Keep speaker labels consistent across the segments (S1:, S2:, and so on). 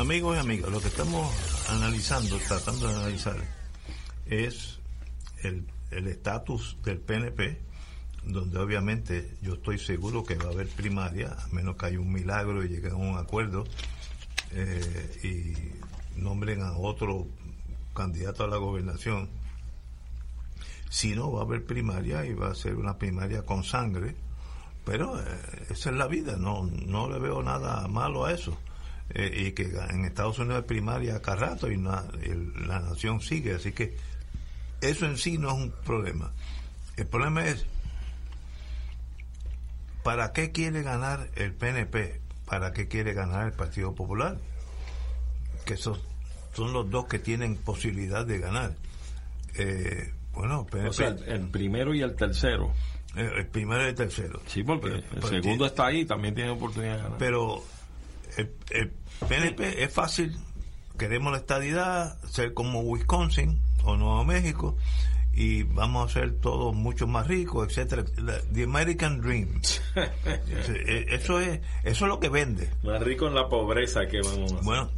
S1: Amigos y amigas, lo que estamos tratando de analizar, es el estatus del PNP, donde obviamente yo estoy seguro que va a haber primaria, a menos que haya un milagro y lleguen a un acuerdo y nombren a otro candidato a la gobernación. Si no, va a haber primaria y va a ser una primaria con sangre, pero esa es la vida, no le veo nada malo a eso. Y que en Estados Unidos hay primaria a cada rato y la nación sigue, así que eso en sí no es un problema. El problema es, ¿para qué quiere ganar el PNP? ¿Para qué quiere ganar el Partido Popular? Que esos son los dos que tienen posibilidad de ganar. Bueno, PNP,
S2: o sea, el primero y el tercero.
S1: El primero y el tercero.
S2: Sí, porque el segundo está ahí, también tiene oportunidad de ganar.
S1: Pero el PNP es fácil, queremos la estadidad, ser como Wisconsin o Nuevo México, y vamos a ser todos mucho más ricos, etcétera. The American Dream. Eso es lo que vende.
S2: Más rico en la pobreza que vamos a hacer.
S1: Bueno,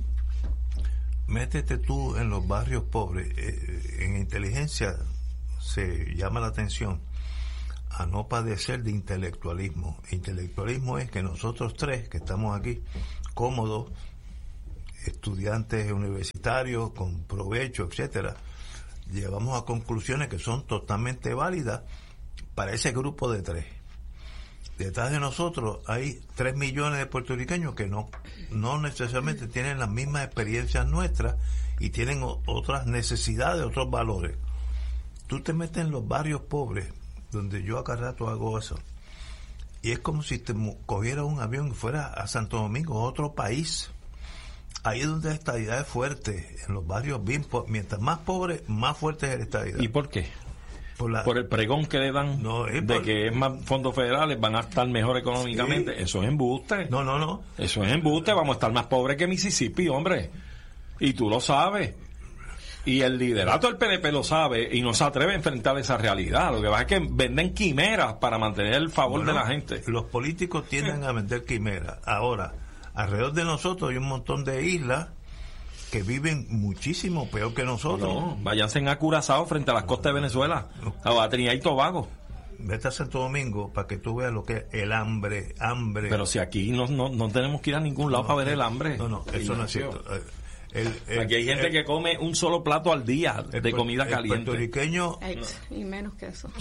S1: métete tú en los barrios pobres. En inteligencia se llama la atención a no padecer de intelectualismo. Intelectualismo es que nosotros tres que estamos aquí cómodos, estudiantes universitarios con provecho, etcétera, llevamos a conclusiones que son totalmente válidas para ese grupo de tres. Detrás de nosotros hay 3 millones de puertorriqueños que no necesariamente tienen las mismas experiencias nuestras y tienen otras necesidades, otros valores. Tú te metes en los barrios pobres, donde yo acá rato hago eso, y es como si te cogiera un avión y fuera a Santo Domingo, otro país. Ahí es donde la estadidad es fuerte, en los barrios bien mientras más pobre, más fuerte es la estadidad.
S2: ¿Y por qué? Por el pregón que le dan que es más fondos federales, van a estar mejor económicamente. Sí. Eso es embuste.
S1: No.
S2: Eso es embuste, vamos a estar más pobres que Mississippi, hombre. Y tú lo sabes. Y el liderato del PNP lo sabe y no se atreve a enfrentar esa realidad. Lo que pasa es que venden quimeras para mantener el favor de la gente.
S1: Los políticos tienden a vender quimeras. Ahora, alrededor de nosotros hay un montón de islas que viven muchísimo peor que nosotros.
S2: No, váyanse a Curazao frente a las costas de Venezuela, a Trinidad y Tobago.
S1: Vete a Santo Domingo para que tú veas lo que es el hambre.
S2: Pero si aquí no tenemos que ir a ningún lado para ver el hambre.
S1: No, eso no es cierto.
S2: Aquí hay gente que come un solo plato al día de comida caliente.
S1: El puertorriqueño...
S3: Y menos que eso.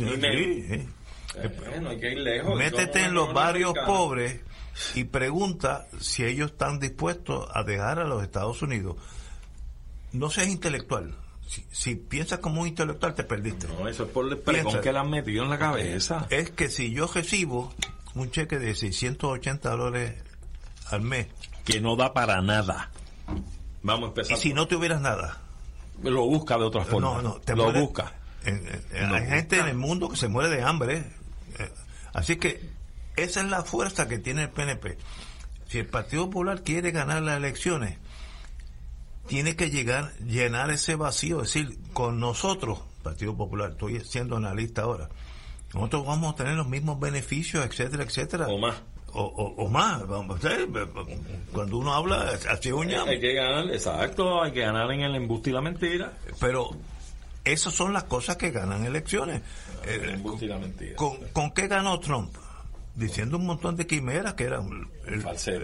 S2: Bueno, hay que ir lejos.
S1: Métete en los barrios pobres y pregunta si ellos están dispuestos a dejar a los Estados Unidos. No seas intelectual. Si piensas como un intelectual, te perdiste.
S2: No, eso es por el pregón que le han metido en la cabeza.
S1: Es que si yo recibo un cheque de $680 al mes,
S2: que no da para nada, vamos a empezar.
S1: Y si no tuvieras nada,
S2: lo busca de otra forma. Lo busca.
S1: Hay gente en el mundo que se muere de hambre. Así que esa es la fuerza que tiene el PNP. Si el Partido Popular quiere ganar las elecciones, tiene que llenar ese vacío, es decir, con nosotros, Partido Popular, estoy siendo analista ahora, nosotros vamos a tener los mismos beneficios, etcétera, etcétera.
S2: O más.
S1: O más, vamos a ver, cuando uno habla, así
S2: hay que ganar, exacto, hay que ganar en el embuste y la mentira.
S1: Pero esas son las cosas que ganan elecciones.
S2: El embuste y la mentira.
S1: ¿Con qué ganó Trump? Diciendo un montón de quimeras que eran el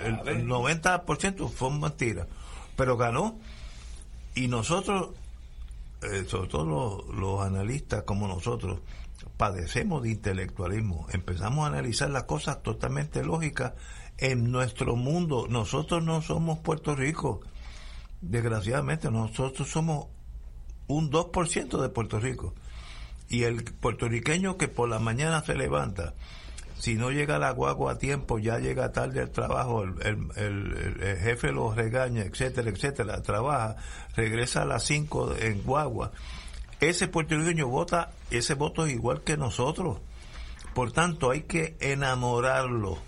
S1: 90% fue mentira, pero ganó. Y nosotros, sobre todo los analistas como nosotros, padecemos de intelectualismo. Empezamos a analizar las cosas totalmente lógicas en nuestro mundo. Nosotros no somos Puerto Rico, desgraciadamente. Nosotros somos un 2% de Puerto Rico. Y el puertorriqueño que por la mañana se levanta, si no llega la guagua a tiempo, ya llega tarde al trabajo, el jefe lo regaña, etcétera, etcétera, trabaja, regresa a las 5 en guagua. Ese puertorriqueño vota, ese voto es igual que nosotros. Por tanto, hay que enamorarlo,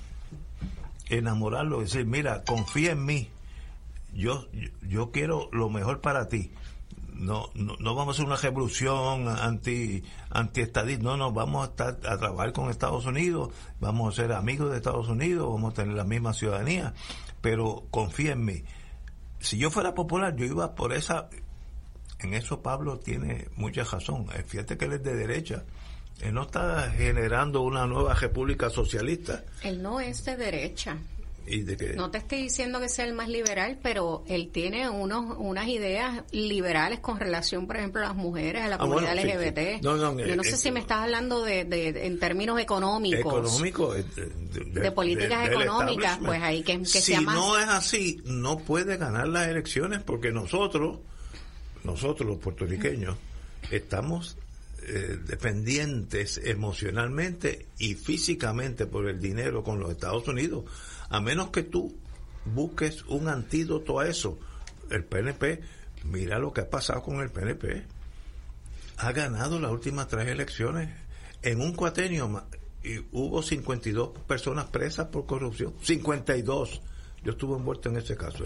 S1: decir, mira, confía en mí, yo quiero lo mejor para ti. No vamos a hacer una revolución anti-estadista, no, vamos a trabajar con Estados Unidos, vamos a ser amigos de Estados Unidos, vamos a tener la misma ciudadanía, pero confía en mí. si yo fuera popular, yo iba por esa. En eso Pablo tiene mucha razón. Fíjate que él es de derecha. Él no está generando una nueva república socialista.
S3: Él no es de derecha.
S1: ¿Y de qué?
S3: No te estoy diciendo que sea el más liberal, pero él tiene unas ideas liberales con relación, por ejemplo, a las mujeres, a la comunidad LGBT.
S1: Sí. No,
S3: yo no sé si me estás hablando de en términos económicos.
S1: Económico,
S3: de políticas económicas, pues ahí que
S1: si
S3: sea más.
S1: Si no es así, no puede ganar las elecciones porque nosotros los puertorriqueños, estamos dependientes emocionalmente y físicamente por el dinero con los Estados Unidos. A menos que tú busques un antídoto a eso. El PNP, mira lo que ha pasado con el PNP. Ha ganado las últimas 3 elecciones. En un cuatrenio y hubo 52 personas presas por corrupción. 52. Yo estuve envuelto en ese caso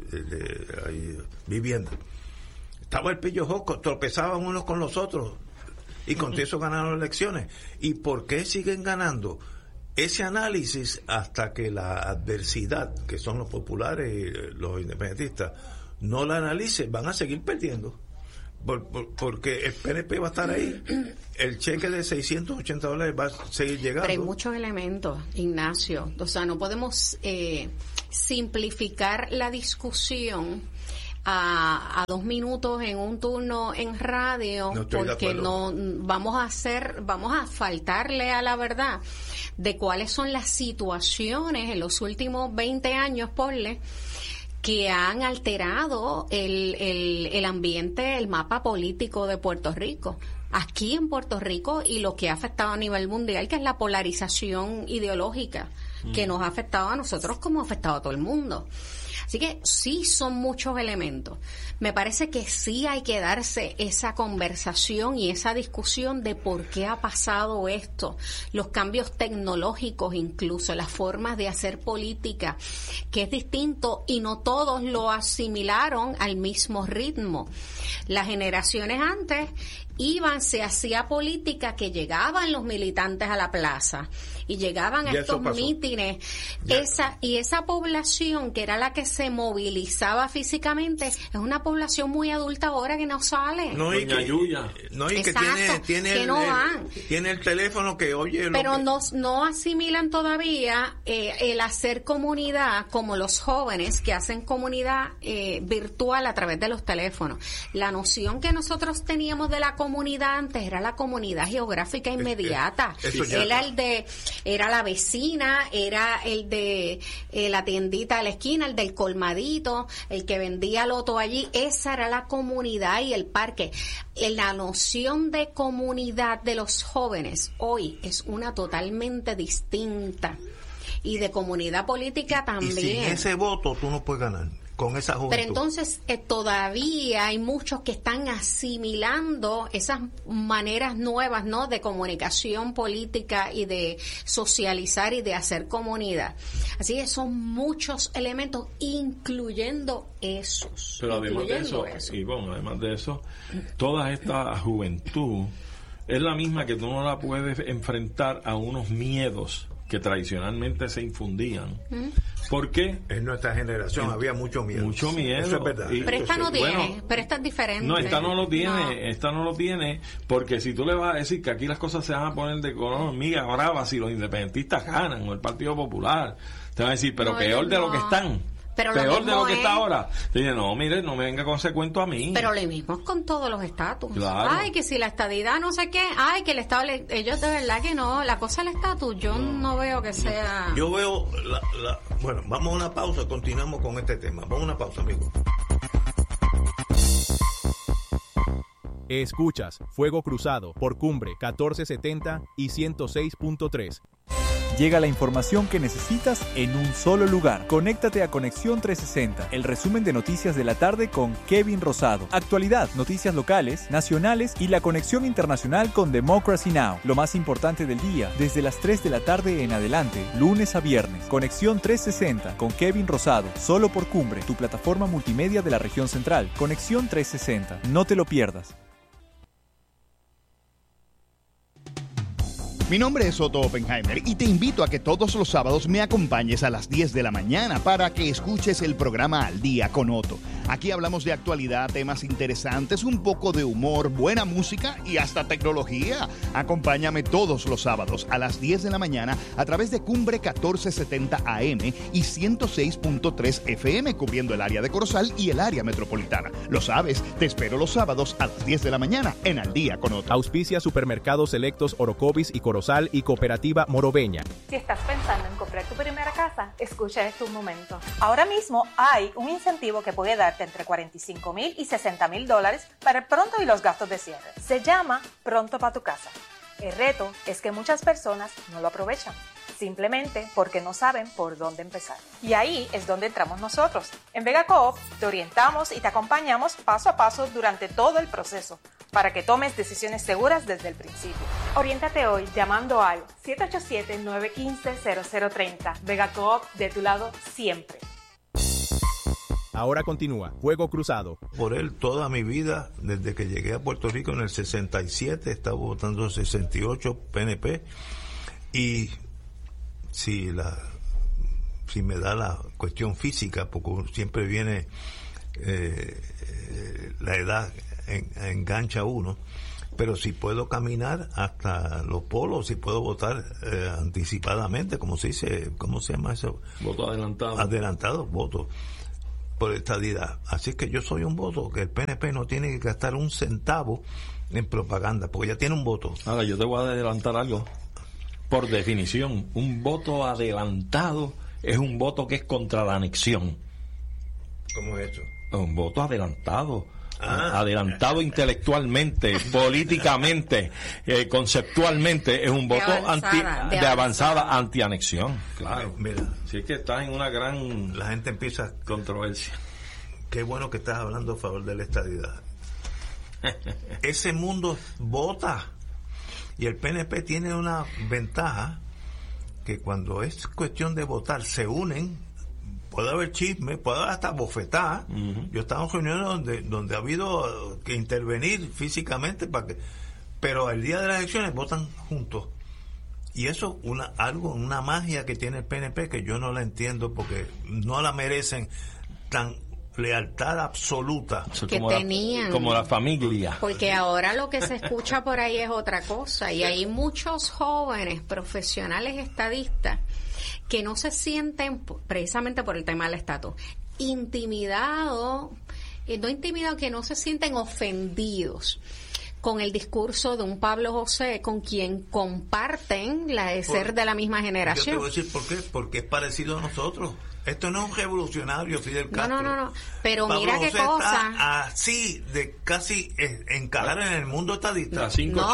S1: de vivienda. Estaba el pillo joco, tropezaban unos con los otros y con eso ganaron las elecciones. ¿Y por qué siguen ganando? Ese análisis, hasta que la adversidad, que son los populares y los independentistas, no la analicen, van a seguir perdiendo. Porque el PNP va a estar ahí. El cheque de $680 va a seguir llegando.
S3: Pero hay muchos elementos, Ignacio. O sea, no podemos simplificar la discusión a 2 minutos en un turno en radio, porque no vamos a faltarle a la verdad de cuáles son las situaciones en los últimos 20 años, ponle, que han alterado el ambiente, el mapa político de Puerto Rico. Aquí en Puerto Rico, y lo que ha afectado a nivel mundial, que es la polarización ideológica, que nos ha afectado a nosotros como ha afectado a todo el mundo. Así que sí son muchos elementos. Me parece que sí hay que darse esa conversación y esa discusión de por qué ha pasado esto, los cambios tecnológicos incluso, las formas de hacer política, que es distinto y no todos lo asimilaron al mismo ritmo. Las generaciones antes se hacía política que llegaban los militantes a la plaza y llegaban a estos mítines, esa población que era la que se movilizaba físicamente es una población muy adulta ahora que no sale.
S1: Tiene el teléfono que oye.
S3: Pero no asimilan todavía el hacer comunidad como los jóvenes que hacen comunidad virtual a través de los teléfonos. La noción que nosotros teníamos de la comunidad antes era la comunidad geográfica inmediata. Era la vecina, era el de la tiendita de la esquina, el del colmadito, el que vendía loto allí. Esa era la comunidad y el parque. La noción de comunidad de los jóvenes hoy es una totalmente distinta. Y de comunidad política también.
S1: Y sin ese voto tú no puedes ganar. Con esa juventud.
S3: Pero entonces todavía hay muchos que están asimilando esas maneras nuevas, ¿no?, de comunicación política y de socializar y de hacer comunidad. Así que son muchos elementos, incluyendo esos.
S2: Pero además de eso, además de eso, toda esta juventud es la misma que tú no la puedes enfrentar a unos miedos que tradicionalmente se infundían. ¿Por qué?
S1: En nuestra generación había mucho miedo.
S2: Mucho miedo.
S1: Eso es verdad.
S3: Pero esta no tiene, pero esta es diferente.
S2: No, esta no lo tiene, porque si tú le vas a decir que aquí las cosas se van a poner de color hormiga brava si los independentistas ganan o el Partido Popular, te van a decir, pero peor de lo que están.
S3: Pero
S2: peor de lo que está ahora. Dice, no, mire, no me venga con ese cuento a mí.
S3: Pero lo mismo es con todos los estatus.
S2: Claro.
S3: Ay, que si la estadidad no sé qué, ay, que el Estado, ellos de verdad que no, la cosa del estatus, yo no veo que sea...
S1: Yo veo, bueno, vamos a una pausa, continuamos con este tema. Vamos a una pausa, amigos.
S4: Escuchas Fuego Cruzado por Cumbre 1470 y 106.3. Llega la información que necesitas en un solo lugar. Conéctate a Conexión 360, el resumen de noticias de la tarde con Kevin Rosado. Actualidad, noticias locales, nacionales y la conexión internacional con Democracy Now! Lo más importante del día, desde las 3 de la tarde en adelante, lunes a viernes. Conexión 360 con Kevin Rosado, solo por Cumbre, tu plataforma multimedia de la región central. Conexión 360, no te lo pierdas.
S5: Mi nombre es Otto Oppenheimer y te invito a que todos los sábados me acompañes a las 10 de la mañana para que escuches el programa Al Día con Otto. Aquí hablamos de actualidad, temas interesantes, un poco de humor, buena música y hasta tecnología. Acompáñame todos los sábados a las 10 de la mañana a través de Cumbre 1470 AM y 106.3 FM, cubriendo el área de Corozal y el área metropolitana. Lo sabes, te espero los sábados a las 10 de la mañana en Al Día con Otto.
S4: Auspicia Supermercados Selectos Orocovis y Corozal y Cooperativa Morobeña.
S6: Si estás pensando en comprar tu primera casa, escucha este un momento. Ahora mismo hay un incentivo que puede darte entre $45,000 y $60,000 para el pronto y los gastos de cierre. Se llama Pronto para tu casa. El reto es que muchas personas no lo aprovechan, simplemente porque no saben por dónde empezar. Y ahí es donde entramos nosotros. En Vega Coop te orientamos y te acompañamos paso a paso durante todo el proceso, para que tomes decisiones seguras desde el principio. Oriéntate hoy llamando al 787-915-0030. Vega Coop, de tu lado siempre.
S4: Ahora continúa Fuego Cruzado.
S1: Por él toda mi vida, desde que llegué a Puerto Rico en el 67, estaba votando 68 PNP, y si me da la cuestión física, porque siempre viene la edad engancha a uno, pero si puedo caminar hasta los polos, si puedo votar anticipadamente, como se dice, ¿cómo se llama eso?
S2: Voto adelantado.
S1: Adelantado, voto por estadidad. Así que yo soy un voto que el PNP no tiene que gastar un centavo en propaganda, porque ya tiene un voto.
S2: Ahora, yo te voy a adelantar algo. Por definición, un voto adelantado es un voto que es contra la anexión.
S1: ¿Cómo es eso?
S2: Un voto adelantado. Adelantado intelectualmente, políticamente, conceptualmente, es un voto de avanzada antianexión. Claro.
S1: Mira,
S2: si es que estás en una gran
S1: la gente empieza
S2: controversia.
S1: Qué bueno que estás hablando a favor de la estadidad. Ese mundo vota, y el PNP tiene una ventaja, que cuando es cuestión de votar se unen. Puede haber chisme, puede haber hasta bofetada. Yo he estado en reuniones donde ha habido que intervenir físicamente para que, pero el día de las elecciones votan juntos. Y eso una magia que tiene el PNP que yo no la entiendo, porque no la merecen tan lealtad absoluta
S3: que tenían,
S2: como la familia.
S3: Porque ahora lo que se escucha por ahí es otra cosa, y hay muchos jóvenes profesionales estadistas que no se sienten, precisamente por el tema del estatus, intimidados, que no se sienten ofendidos con el discurso de un Pablo José con quien comparten ser de la misma generación.
S1: Yo te voy a decir por qué, porque es parecido a nosotros. Esto no es un revolucionario, Fidel Castro.
S3: No. Pero
S1: Pablo
S3: mira
S1: José
S3: qué cosa.
S1: Está así de casi encajar en el mundo estadista.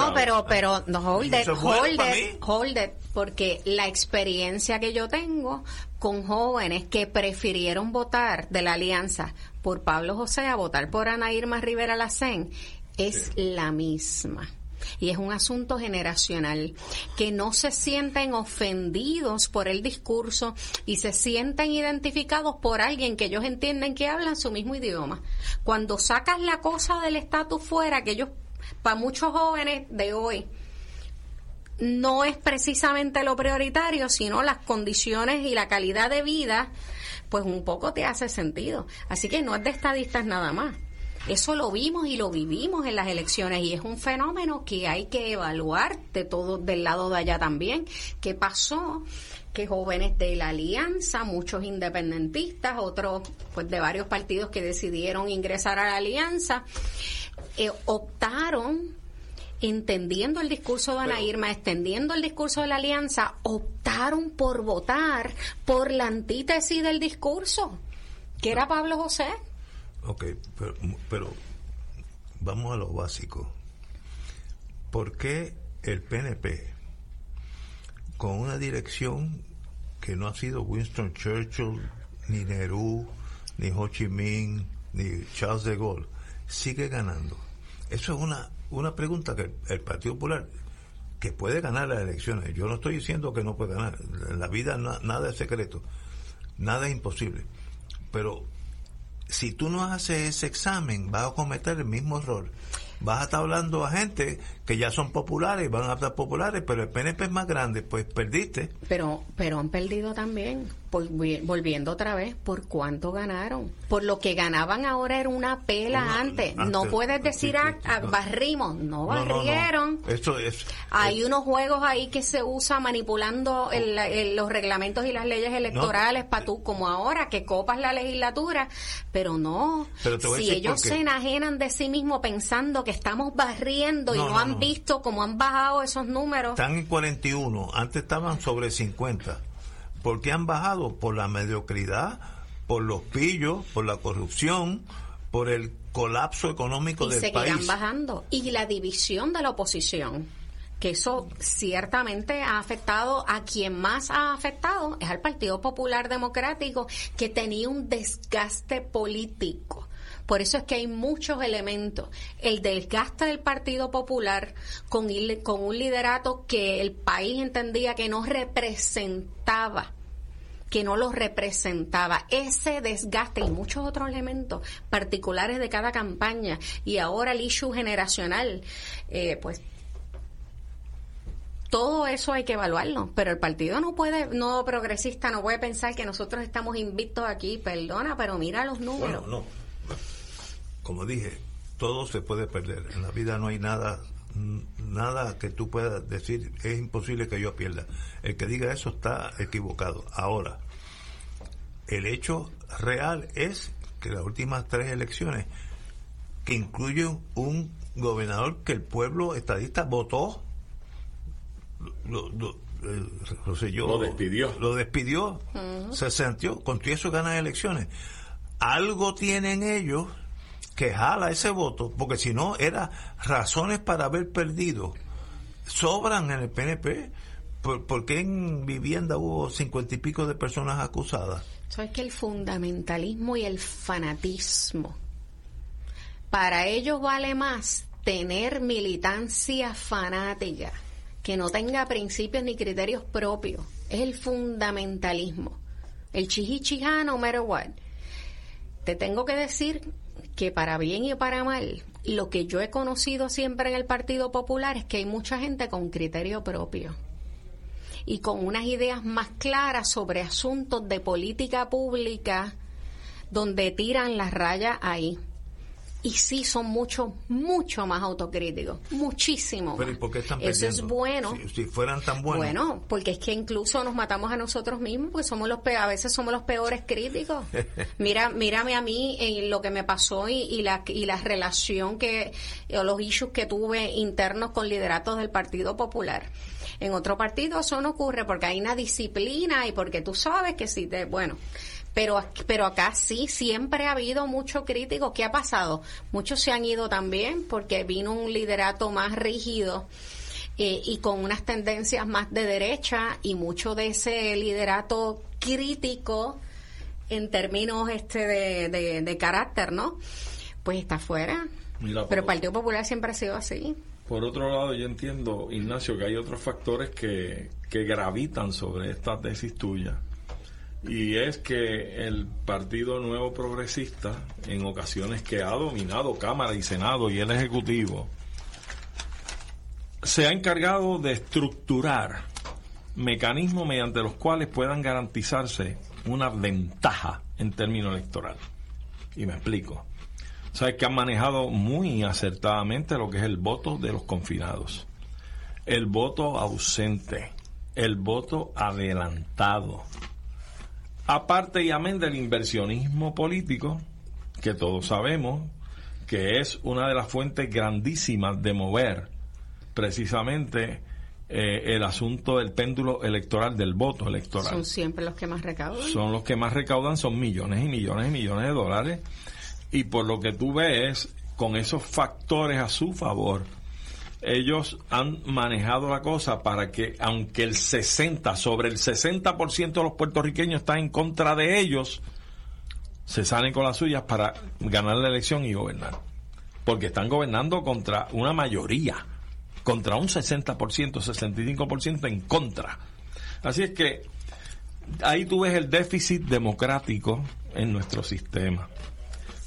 S3: Hold it, porque la experiencia que yo tengo con jóvenes que prefirieron votar de la alianza por Pablo José a votar por Ana Irma Rivera Lacén es la misma. Y es un asunto generacional, que no se sienten ofendidos por el discurso y se sienten identificados por alguien que ellos entienden que hablan su mismo idioma. Cuando sacas la cosa del estatus fuera, que ellos, para muchos jóvenes de hoy, no es precisamente lo prioritario, sino las condiciones y la calidad de vida, pues un poco te hace sentido. Así que no es de estadistas nada más. Eso lo vimos y lo vivimos en las elecciones, y es un fenómeno que hay que evaluar de todo, del lado de allá también. ¿Qué pasó? Que jóvenes de la alianza, muchos independentistas, otros pues de varios partidos que decidieron ingresar a la alianza, optaron, entendiendo el discurso de Ana Irma, extendiendo el discurso de la alianza, optaron por votar por la antítesis del discurso, que era Pablo José.
S1: Ok, pero vamos a lo básico. ¿Por qué el PNP, con una dirección que no ha sido Winston Churchill, ni Nehru, ni Ho Chi Minh, ni Charles de Gaulle, sigue ganando? Eso es una pregunta que el Partido Popular, que puede ganar las elecciones. Yo no estoy diciendo que no puede ganar. En la vida nada es secreto, nada es imposible. Pero si tú no haces ese examen, vas a cometer el mismo error vas a estar hablando a gente que ya son populares, van a estar populares, pero el PNP es más grande, pues perdiste.
S3: Pero han perdido también, volviendo otra vez, ¿por cuánto ganaron? Por lo que ganaban ahora era una pela antes. No puedes decir, barrimos, no barrieron.
S1: No. Esto es...
S3: Hay unos juegos ahí que se usa manipulando los reglamentos y las leyes electorales para tú, como ahora, que copas la legislatura, pero no.
S1: Pero
S3: si ellos se enajenan de sí mismos pensando que estamos barriendo y no han visto cómo han bajado esos números.
S1: Están en 41, antes estaban sobre 50. ¿Por qué han bajado? Por la mediocridad, por los pillos, por la corrupción, por el colapso económico del país.
S3: Y seguirán bajando. Y la división de la oposición, que eso ciertamente ha afectado, a quien más ha afectado es al Partido Popular Democrático, que tenía un desgaste político. Por eso es que hay muchos elementos. El desgaste del Partido Popular con un liderato que el país entendía que no representaba, que no lo representaba. Ese desgaste y muchos otros elementos particulares de cada campaña, y ahora el issue generacional, pues todo eso hay que evaluarlo, pero el partido no progresista no puede pensar que nosotros estamos invictos aquí. Perdona, pero mira los números.
S1: Bueno, como dije, todo se puede perder. En la vida no hay nada que tú puedas decir, es imposible que yo pierda. El que diga eso está equivocado. Ahora, el hecho real es que las últimas 3 elecciones, que incluyen un gobernador que el pueblo estadista votó, lo despidió, se sentió, con todo eso ganan elecciones. Algo tienen ellos que jala ese voto, porque si no, era razones para haber perdido. Sobran en el PNP. ¿Por qué en vivienda hubo 50 y pico de personas acusadas?
S3: Sabes que el fundamentalismo y el fanatismo, para ellos vale más tener militancia fanática que no tenga principios ni criterios propios. Es el fundamentalismo, el chihichijá no matter what. Te tengo que decir que para bien y para mal, lo que yo he conocido siempre en el Partido Popular es que hay mucha gente con criterio propio y con unas ideas más claras sobre asuntos de política pública, donde tiran las rayas ahí. Y sí, son mucho más autocríticos, muchísimo.
S1: Pero ¿y por qué están
S3: perdiendo? Eso es bueno.
S1: Si fueran tan buenos.
S3: Bueno, porque es que incluso nos matamos a nosotros mismos, porque a veces somos los peores críticos. Mírame a mí en lo que me pasó y la relación o los issues que tuve internos con lideratos del Partido Popular. En otro partido eso no ocurre porque hay una disciplina y porque tú sabes que sí Pero acá sí, siempre ha habido mucho crítico. ¿Qué ha pasado? Muchos se han ido también porque vino un liderato más rígido y con unas tendencias más de derecha, y mucho de ese liderato crítico en términos de carácter, ¿no? Pues está fuera. Pero el Partido Popular siempre ha sido así.
S2: Por otro lado, yo entiendo, Ignacio, que hay otros factores que gravitan sobre esta tesis tuya. Y es que el Partido Nuevo Progresista, en ocasiones que ha dominado Cámara y Senado y el Ejecutivo, se ha encargado de estructurar mecanismos mediante los cuales puedan garantizarse una ventaja en términos electorales. Y me explico. Sabes que han manejado muy acertadamente lo que es el voto de los confinados, el voto ausente, el voto adelantado. Aparte y amén del inversionismo político, que todos sabemos que es una de las fuentes grandísimas de mover precisamente el asunto del péndulo electoral, del voto electoral.
S3: Son siempre los que más recaudan.
S2: Son los que más recaudan, son millones y millones y millones de dólares. Y por lo que tú ves, con esos factores a su favor, ellos han manejado la cosa para que, aunque sobre el 60% de los puertorriqueños están en contra de ellos, se salen con las suyas para ganar la elección y gobernar. Porque están gobernando contra una mayoría, contra un 60%, 65% en contra. Así es que ahí tú ves el déficit democrático en nuestro sistema.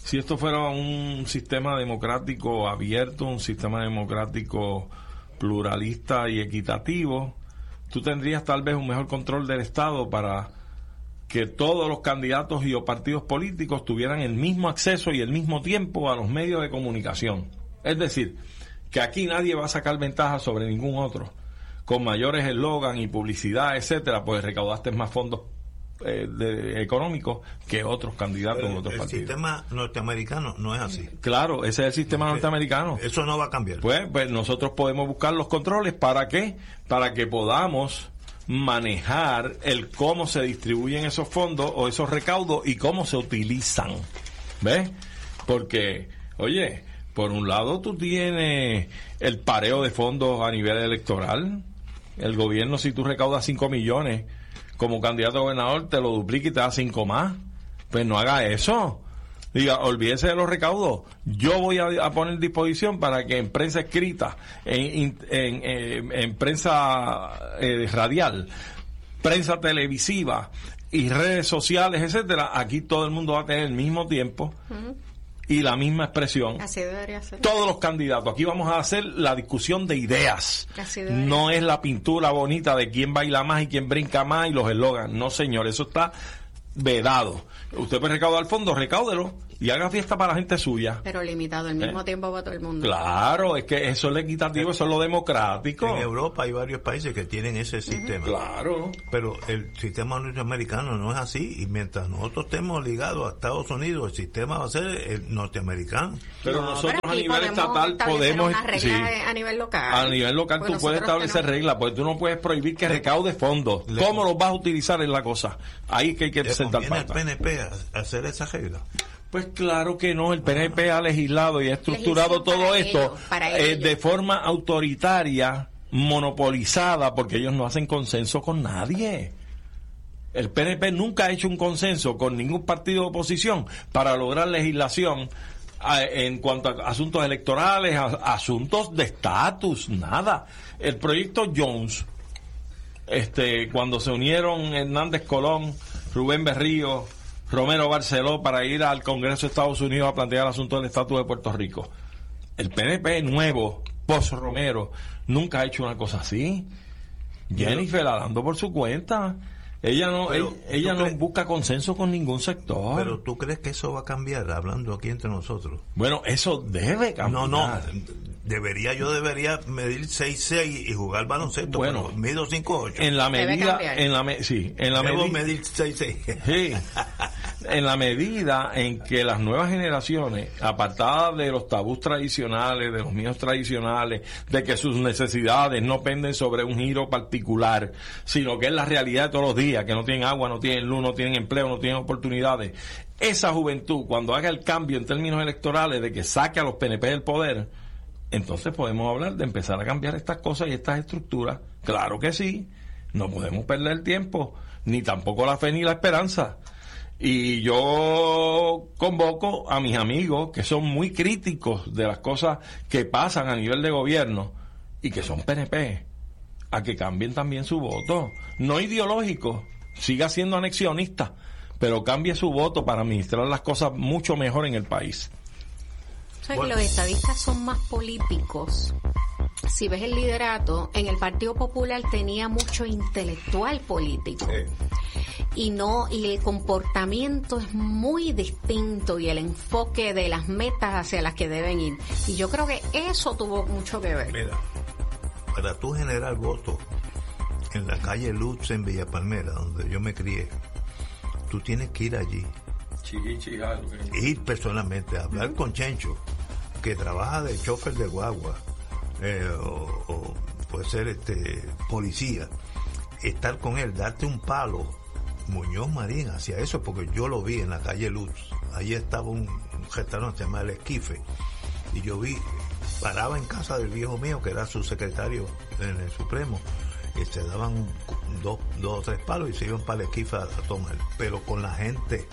S2: si esto fuera un sistema democrático abierto, un sistema democrático pluralista y equitativo, tú tendrías tal vez un mejor control del Estado para que todos los candidatos y o partidos políticos tuvieran el mismo acceso y el mismo tiempo a los medios de comunicación. Es decir, que aquí nadie va a sacar ventaja sobre ningún otro. Con mayores eslogan y publicidad, etcétera, pues recaudaste más fondos económicos que otros candidatos en otros partidos.
S1: El sistema norteamericano no es así.
S2: Claro, ese es el sistema norteamericano.
S1: Eso no va a cambiar.
S2: Pues nosotros podemos buscar los controles. ¿Para qué? Para que podamos manejar el cómo se distribuyen esos fondos o esos recaudos y cómo se utilizan. ¿Ves? Porque, oye, por un lado tú tienes el pareo de fondos a nivel electoral. El gobierno, si tú recaudas 5 millones como candidato a gobernador, te lo duplica y te da 5 más. Pues no haga eso. Diga, olvídese de los recaudos. Yo voy a poner en disposición para que en prensa escrita, en prensa radial, prensa televisiva y redes sociales, etcétera, aquí todo el mundo va a tener el mismo tiempo y la misma expresión.
S3: Así debería ser.
S2: Todos los candidatos. Aquí vamos a hacer la discusión de ideas. No es la pintura bonita de quién baila más y quién brinca más y los eslogans. No, señor, eso está vedado. Usted puede recaudar el fondo, recáudelo y haga fiesta para la gente suya.
S3: Pero limitado, al mismo tiempo para todo el mundo.
S2: Claro, es que eso es lo equitativo, eso es lo democrático.
S1: En Europa hay varios países que tienen ese sistema.
S2: Claro.
S1: Pero el sistema norteamericano no es así, y mientras nosotros estemos ligados a Estados Unidos, el sistema va a ser el norteamericano.
S2: Pero nosotros a nivel estatal podemos...
S3: Sí. A nivel local.
S2: A nivel local pues tú puedes establecer reglas, porque tú no puedes prohibir que recaude fondos. ¿Cómo los vas a utilizar en la cosa? Ahí que hay que sentar
S1: pata. ¿Le conviene al PNP hacer esa regla?
S2: Pues claro que no, el PNP ha legislado y ha estructurado todo esto de forma autoritaria, monopolizada, porque ellos no hacen consenso con nadie. El PNP nunca ha hecho un consenso con ningún partido de oposición para lograr legislación en cuanto a asuntos electorales, asuntos de estatus, nada. El proyecto Jones, cuando se unieron Hernández Colón, Rubén Berrío, Romero Barceló para ir al Congreso de Estados Unidos a plantear el asunto del estatus de Puerto Rico. El PNP nuevo, post Romero, nunca ha hecho una cosa así. Jennifer dando por su cuenta. Ella no busca consenso con ningún sector.
S1: Pero ¿tú crees que eso va a cambiar, hablando aquí entre nosotros?
S2: Bueno, eso debe cambiar.
S1: No, debería medir 6'6" y jugar baloncesto.
S2: Bueno,
S1: mido 5'8".
S2: En la medida,
S1: debo medir 6'6".
S2: Sí. En la medida en que las nuevas generaciones, apartadas de los tabús tradicionales, de los miedos tradicionales, de que sus necesidades no penden sobre un giro particular, sino que es la realidad de todos los días, que no tienen agua, no tienen luz, no tienen empleo, no tienen oportunidades. Esa juventud, cuando haga el cambio en términos electorales de que saque a los PNP del poder, entonces podemos hablar de empezar a cambiar estas cosas y estas estructuras. Claro que sí, no podemos perder el tiempo, ni tampoco la fe ni la esperanza. Y yo convoco a mis amigos que son muy críticos de las cosas que pasan a nivel de gobierno y que son PNP, a que cambien también su voto. No ideológico, siga siendo anexionista, pero cambie su voto para administrar las cosas mucho mejor en el país.
S3: O sea, que los estadistas son más políticos. Si ves el liderato, en el Partido Popular tenía mucho intelectual político. Y el comportamiento es muy distinto y el enfoque de las metas hacia las que deben ir. Y yo creo que eso tuvo mucho que ver.
S1: Mira, para tú generar votos en la calle Lutz en Villa Palmera, donde yo me crié, tú tienes que ir allí. Ir personalmente a hablar con Chencho, que trabaja de chofer de guagua, o puede ser policía, estar con él, darte un palo. Muñoz Marín hacía eso porque yo lo vi en la calle Luz. Allí estaba un restaurante llamado El Esquife, y yo paraba en casa del viejo mío, que era su secretario en el Supremo, y se daban dos o tres palos y se iban para El Esquife a tomar, pero con la gente.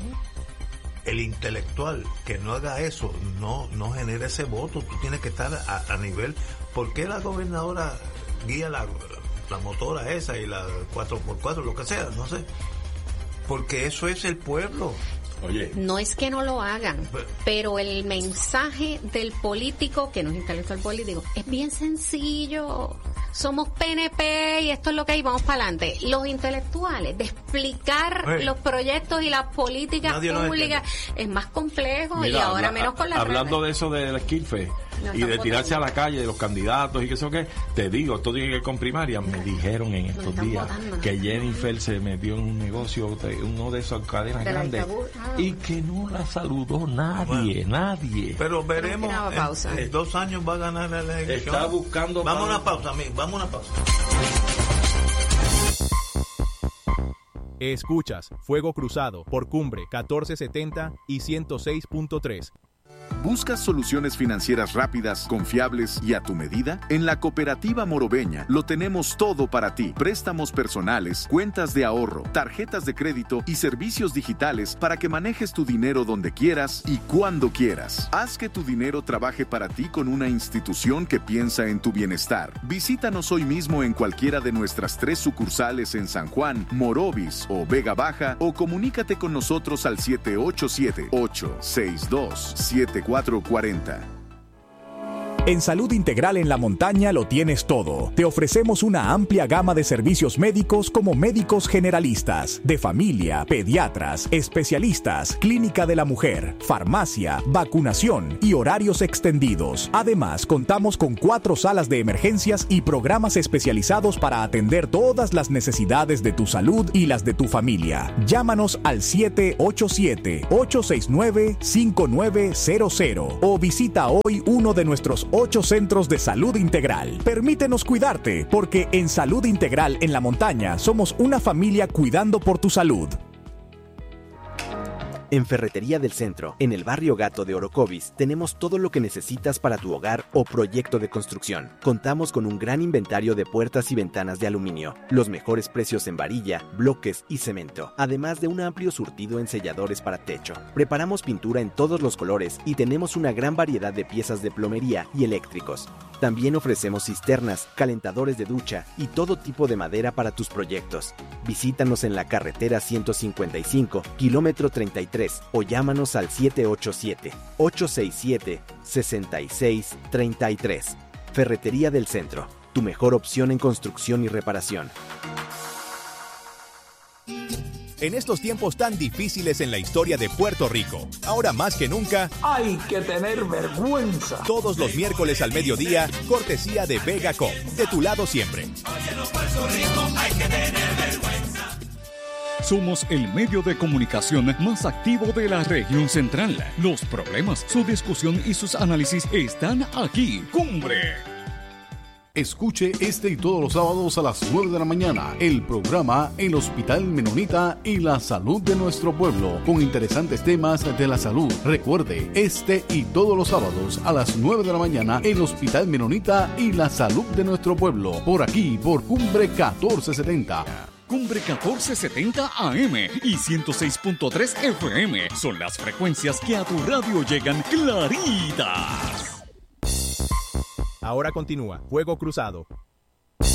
S1: El intelectual que no haga eso no genera ese voto. Tú tienes que estar a nivel. ¿Por qué la gobernadora guía la motora esa y la 4x4, lo que sea? No sé, porque eso es el pueblo.
S2: Oye.
S3: No es que no lo hagan, pero el mensaje del político, que no es intelectual político, es bien sencillo. Somos PNP y esto es lo que hay, vamos para adelante. Los intelectuales, de explicar los proyectos y las políticas públicas es más complejo. Mira, y ahora menos con las
S2: hablando
S3: redes.
S2: De eso de la Skillfest y de tirarse a la calle de los candidatos y que eso que, te digo, esto tiene que ir con primaria. Me dijeron en estos días que Jennifer se metió en un negocio, uno de esas cadenas grandes, y que no la saludó nadie.
S1: Pero veremos, en 2 años va a ganar la elección.
S2: Está buscando...
S1: Vamos a una pausa, amigo, vamos a una pausa.
S4: Escuchas Fuego Cruzado por Cumbre 1470 y 106.3.
S7: ¿Buscas soluciones financieras rápidas, confiables y a tu medida? En la Cooperativa Morobeña lo tenemos todo para ti. Préstamos personales, cuentas de ahorro, tarjetas de crédito y servicios digitales para que manejes tu dinero donde quieras y cuando quieras. Haz que tu dinero trabaje para ti con una institución que piensa en tu bienestar. Visítanos hoy mismo en cualquiera de nuestras 3 sucursales en San Juan, Morovis o Vega Baja, o comunícate con nosotros al 787-862-7440.
S8: En Salud Integral en la Montaña lo tienes todo. Te ofrecemos una amplia gama de servicios médicos como médicos generalistas, de familia, pediatras, especialistas, clínica de la mujer, farmacia, vacunación y horarios extendidos. Además, contamos con 4 salas de emergencias y programas especializados para atender todas las necesidades de tu salud y las de tu familia. Llámanos al 787-869-5900 o visita hoy uno de nuestros 8 centros de salud integral. Permítenos cuidarte, porque en Salud Integral en la Montaña somos una familia cuidando por tu salud.
S9: En Ferretería del Centro, en el barrio Gato de Orocovis, tenemos todo lo que necesitas para tu hogar o proyecto de construcción. Contamos con un gran inventario de puertas y ventanas de aluminio, los mejores precios en varilla, bloques y cemento, además de un amplio surtido en selladores para techo. Preparamos pintura en todos los colores y tenemos una gran variedad de piezas de plomería y eléctricos. También ofrecemos cisternas, calentadores de ducha y todo tipo de madera para tus proyectos. Visítanos en la carretera 155, kilómetro 33, o llámanos al 787-867-6633. Ferretería del Centro, tu mejor opción en construcción y reparación.
S4: En estos tiempos tan difíciles en la historia de Puerto Rico, ahora más que nunca,
S10: hay que tener vergüenza.
S4: Todos los miércoles al mediodía, cortesía de Vegacom, de tu lado siempre.
S11: Oye, los Puerto Rico, hay que tener vergüenza.
S12: Somos el medio de comunicación más activo de la región central. Los problemas, su discusión y sus análisis están aquí. Cumbre.
S13: Escuche este y todos los sábados a las 9 de la mañana el programa El Hospital Menonita y la Salud de Nuestro Pueblo, con interesantes temas de la salud. Recuerde, este y todos los sábados a las 9 de la mañana el Hospital Menonita y la Salud de Nuestro Pueblo, por aquí, por Cumbre 1470.
S12: Cumbre 1470 AM y 106.3 FM son las frecuencias que a tu radio llegan claritas.
S4: Ahora continúa Fuego Cruzado